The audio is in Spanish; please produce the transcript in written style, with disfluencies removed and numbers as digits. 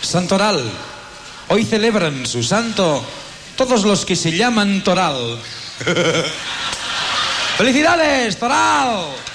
Santoral. Hoy celebran su santo todos los que se llaman Toral. ¡Felicidades, Toral!